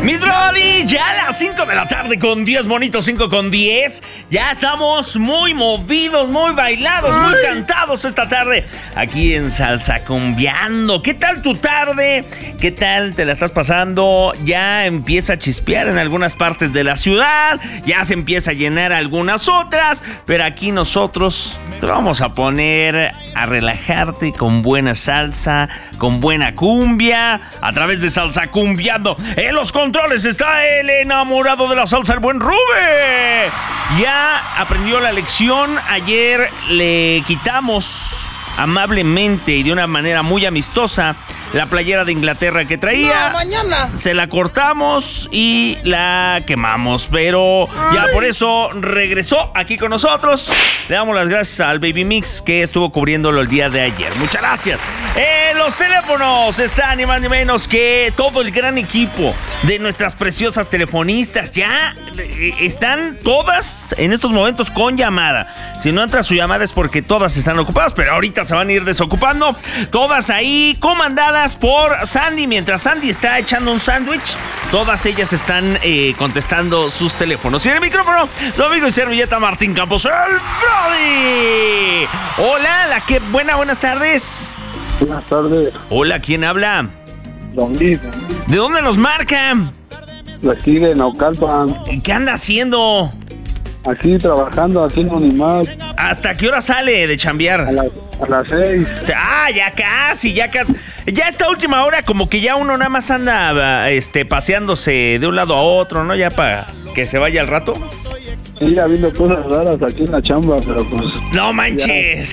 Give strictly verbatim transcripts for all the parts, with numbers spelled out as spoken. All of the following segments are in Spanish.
Mis brody, ya a las cinco de la tarde con diez bonitos, cinco con diez. Ya estamos muy movidos, muy bailados, muy cantados esta tarde aquí en Salsa Cumbiando. ¿Qué tal tu tarde? ¿Qué tal te la estás pasando? Ya empieza a chispear en algunas partes de la ciudad, ya se empieza a llenar algunas otras, pero aquí nosotros te vamos a poner a relajarte con buena salsa, con buena cumbia, a través de Salsa Cumbiando. En los controles está el enamorado de la salsa, el buen Rube. Ya aprendió la lección. Ayer le quitamos amablemente y de una manera muy amistosa la playera de Inglaterra que traía. No, mañana se la cortamos y la quemamos, pero Ay. ya por eso regresó aquí con nosotros. Le damos las gracias al Baby Mix que estuvo cubriéndolo el día de ayer. Muchas gracias. En los teléfonos está ni más ni menos que todo el gran equipo de nuestras preciosas telefonistas. Ya están todas en estos momentos con llamada. Si no entra su llamada es porque todas están ocupadas, pero ahorita se van a ir desocupando. Todas ahí comandadas por Sandy. Mientras Sandy está echando un sándwich, todas ellas están eh, contestando sus teléfonos. Y en el micrófono, su amigo y servilleta Martín Campos, el Brody. Hola, la que buena, buenas tardes. Buenas tardes. Hola, ¿quién habla? Don Luis. ¿De dónde nos marca? De aquí de Naucalpan. ¿Qué anda haciendo? Aquí trabajando, haciendo animal. ¿Hasta qué hora sale de chambear? A, la, a las seis. Ah, ya casi, ya casi. Ya esta última hora como que ya uno nada más anda este, paseándose de un lado a otro, ¿no? Ya para que se vaya al rato. Sí, ya viendo cosas raras aquí en la chamba, pero pues... ¡No manches!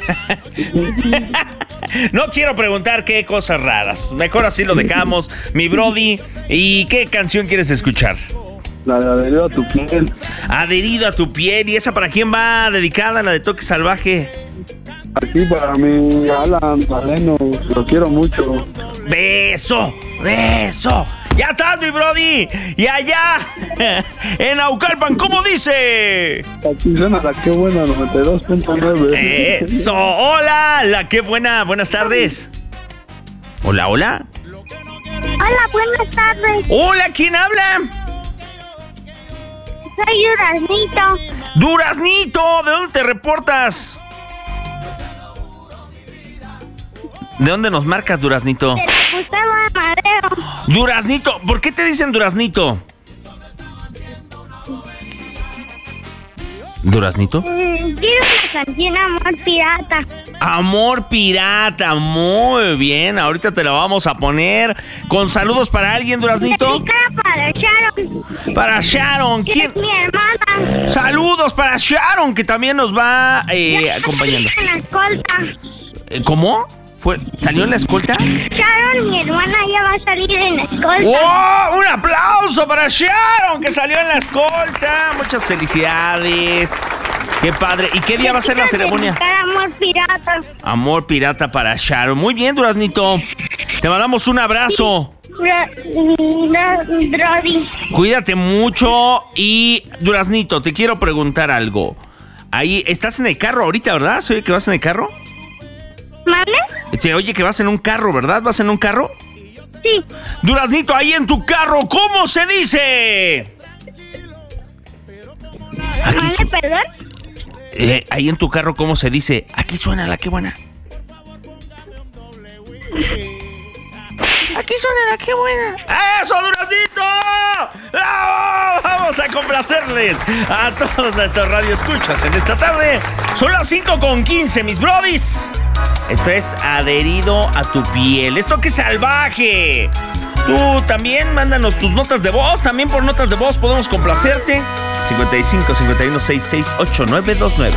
No quiero preguntar qué cosas raras. Mejor así lo dejamos, mi Brody. ¿Y qué canción quieres escuchar? La de Adherido a tu piel. Adherido a tu piel. ¿Y esa para quién va dedicada, la de Toque Salvaje? Aquí para mi Alan Valeno, lo quiero mucho. ¡Beso! ¡Beso! ¡Ya estás, mi Brody! Y allá, en Naucalpan, ¿cómo dice? Aquí suena la que buena, noventa y dos punto nueve. ¡Eso! ¡Hola! La que buena, buenas tardes. Hola, hola. Hola, buenas tardes. Hola, ¿quién habla? Soy Duraznito. ¡Duraznito! ¿De dónde te reportas? ¿De dónde nos marcas, Duraznito? De la Gustavo Amadero. Duraznito, ¿por qué te dicen Duraznito? ¿Duraznito? Mm, Quiero una canción, Amor Pirata. Amor Pirata, muy bien. Ahorita te la vamos a poner. ¿Con saludos para alguien, Duraznito? Dedicada para Sharon. Para Sharon. Que ¿Quién? es mi hermana. Saludos para Sharon, que también nos va eh, acompañando. En la escolta. ¿Cómo? ¿Fue, ¿Salió en la escolta? Sharon, mi hermana, ya va a salir en la escolta. ¡Oh! ¡Un aplauso para Sharon, que salió en la escolta! Muchas felicidades. ¡Qué padre! ¿Y qué día va a ser la ceremonia? Amor Pirata. Amor Pirata para Sharon. Muy bien, Duraznito. Te mandamos un abrazo. Brody. Cuídate mucho. Y, Duraznito, te quiero preguntar algo. Ahí, estás en el carro ahorita, ¿verdad? ¿Se oye que vas en el carro? ¿Mande? Se oye que vas en un carro, ¿verdad? ¿Vas en un carro? Sí. Duraznito, ahí en tu carro, ¿cómo se dice? ¿Mande, su- perdón? Eh, ahí en tu carro, ¿cómo se dice? Aquí suena la que buena. Aquí suena la que buena. ¡Eso, Duraznito! ¡Bravo! Vamos a complacerles a todos nuestros radioescuchas en esta tarde. Son las cinco con quince, mis brodis. Esto es Adherido a tu piel. Esto que salvaje. Tú también mándanos tus notas de voz. También por notas de voz podemos complacerte. cincuenta y cinco, cincuenta y uno, sesenta y seis, ochenta y nueve veintinueve.